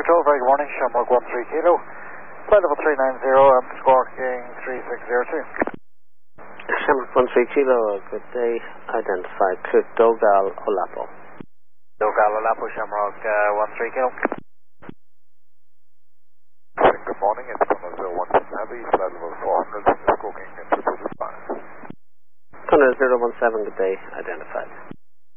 Control, very good morning, Shamrock 13 Kilo. Flight level 390, squawking 3602. Shamrock 13 Kilo, good day. Identified to Dogal Olapo. Dogal Olapo, Shamrock 13 Kilo. Good morning, it's Tunnel 017 Heavy, flight level 400, squawking 225. Tunnel 017, good day. Identified.